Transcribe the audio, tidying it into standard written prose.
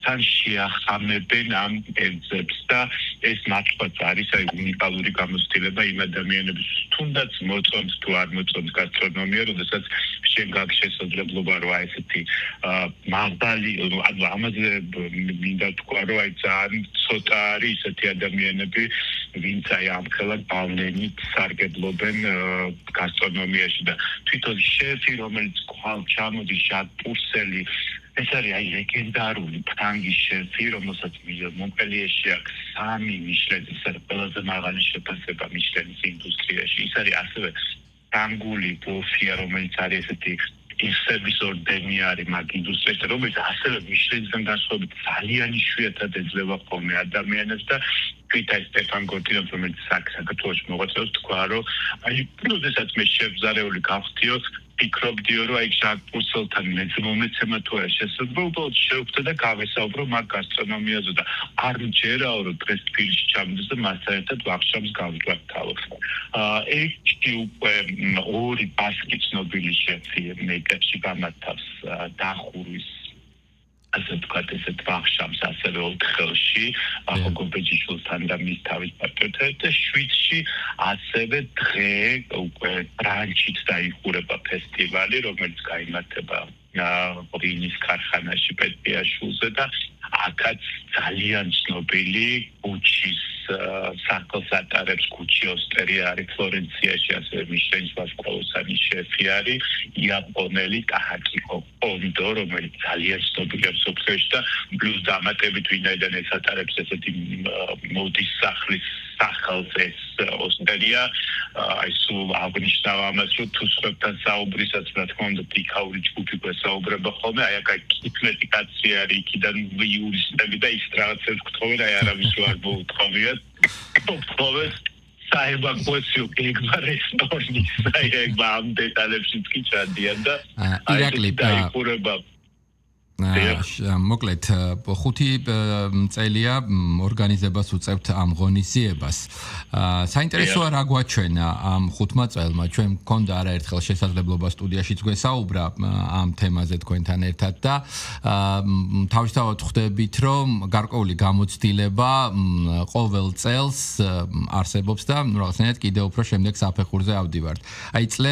თან შეახამებენ ამ კერძებს და ეს მართლაც არის უნიკალური გამოცდილება იმ ადამიანების თუნდაც მოწონთ თუ არ მოწონთ გასტრონომია, როდესაც შენ გაქვს შესაძლებლობა რა ესეთი მაღალი ანუ ამაზე მინდა თქვა რომ აი ძალიან ცოტა არის ესეთი ადამიანები ვინც აი ამხელა გავლენით სარგებლობენ გასტრონომიაში და თვითონ შეფი რომელიც ყვალ ჩამოდის ჟაკ პურსელი ეს არის აი ლეგენდარული ფრანგის შეფი რომელსაც მონპელიეში აქვს 3 მიშლენის ყველაზე მაღალი შეფასება მიშლენის ინდუსტრიაში ის არის ასევე ფრანგული ბოფია რომელიც არის ესეთი ისების ორდენი არის მაგ ინდუსტრიაში რომელიც ასევე მიშლენისგან განსხვავებით ძალიან იშვიათად ეძლევა ხოლმე ადამიანებს და ვიტაი სტეფან გორტინოს რომელიც საქართველოში მოღვაწეობს თქვა რომ აი როდესაც მე შევზარეული გავხდიო ფიქრობდიო რომ აი ჟაკ პურსელთან მეცემა თუ არა შესაძლოა შევხვდე და გავესაუბრო მაგ გასტრონომიაზე და არ მჯერაო რომ დღეს თბილისში ჩამოდის და მასთან ერთად ვახშამს გავდვართ თავს ერთი უკვე ორი ბასკი ცნობილი შეფი მეკებში გამართავს დახურვის ასე ვთქვათ ესეთ ვახშამს ასევე ოთხელში ახოგობეჯიშვილთან და მის თავის პარტნიორთან და შვიცში ასევე დღე უკვე ბრანჩით დაიხურება ფესტივალი რომელიც გაიმართება ბრინის ქარხანაში პეტიაშულზე და აქაც ძალიან ცნობილი გუჩის სახლს ატარებს გუჩი ოსტერია არის ფლორენციაში ასევე მიშლენის ვარსკვლავოსანი შეფი არის იაპონელი ტაჰაკიკო კონდო რომელიც ძალიან ცნობილია მსოფლიოში და პლუს დამატებით ვინაიდან ეს ატარებს ესეთი მოდის სახლის სახელს ეს ოსტერია აი სულ აღნიშნავ ამას რომ თუ სხვებთან საუბრისაც რა თქმა უნდა დიქაური ჯგუფი გვესაუბრება ხოლმე აი აქ კითხვები კაცი არის იქიდან იურისტები და ის რაღაცებს გთხოვენ აი არავის რო არ მოუთხოვიათ თხოვეს საევაკუაციო გეგმა რესტორნის აი ამ დეტალებშიც კი ჩადიან და ირაკლი დაიხურება მოკლედ 5 წელია ორგანიზებას უწევთ ამ ღონისძიებას. საინტერესოა რა გვაჩვენა ამ 5 წელმა. ჩვენ მქონდა არაერთხელ შესაძლებლობა სტუდიაშიც გვესაუბრა ამ თემაზე თქვენთან ერთად და თავისთავად ხვდებით რომ გარკვეული გამოცდილება ყოველ წელს არსებობს და რაღაცნაირად კიდევ უფრო შემდეგ საფეხურზე ავდივართ. აი